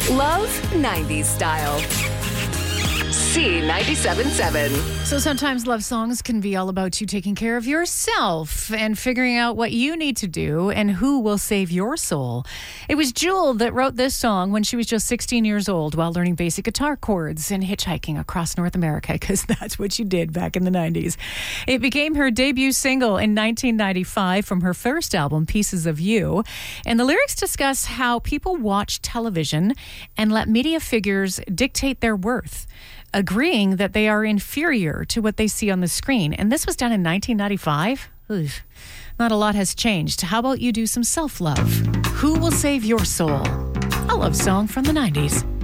Love 90s style. C97.7. So sometimes love songs can be all about you taking care of yourself and figuring out what you need to do and who will save your soul. It was Jewel that wrote this song when she was just 16 years old while learning basic guitar chords and hitchhiking across North America, because that's what she did back in the 90s. It became her debut single in 1995 from her first album, Pieces of You. And the lyrics discuss how people watch television and let media figures dictate their worth, agreeing that they are inferior to what they see on the screen. And this was done in 1995. Not a lot has changed. How about you do some self-love? Who will save your soul? A love song from the 90s.